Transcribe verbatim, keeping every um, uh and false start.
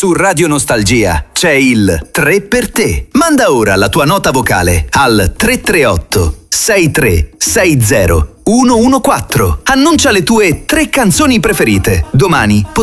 Su Radio Nostalgia c'è il tre per te. Manda ora la tua nota vocale al tre tre otto sei tre sei zero uno uno quattro. Annuncia le tue tre canzoni preferite. Domani potrai